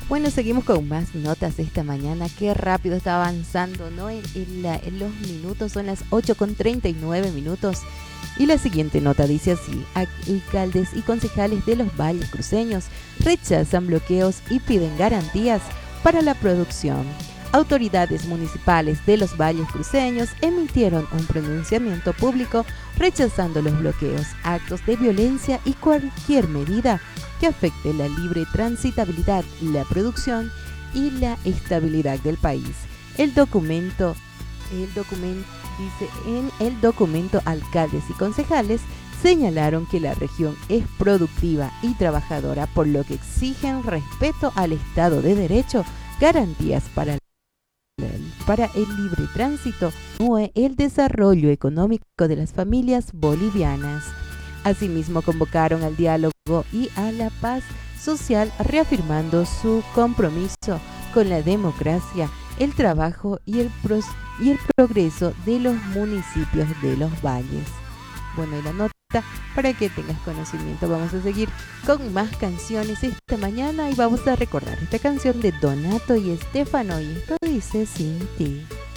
Bueno, seguimos con más notas esta mañana. Qué rápido está avanzando, ¿no? En los minutos, son las 8:39 minutos. Y la siguiente nota dice así: alcaldes y concejales de los valles cruceños rechazan bloqueos y piden garantías para la producción. Autoridades municipales de los valles cruceños emitieron un pronunciamiento público rechazando los bloqueos, actos de violencia y cualquier medida que afecte la libre transitabilidad, la producción y la estabilidad del país. En el documento, alcaldes y concejales señalaron que la región es productiva y trabajadora, por lo que exigen respeto al Estado de Derecho, garantías para el libre tránsito o el desarrollo económico de las familias bolivianas. Asimismo, convocaron al diálogo y a la paz social, reafirmando su compromiso con la democracia, el trabajo y el progreso de los municipios de los valles. Bueno, y la nota para que tengas conocimiento. Vamos a seguir con más canciones esta mañana y vamos a recordar esta canción de Donato y Estefano, y esto dice Sin ti.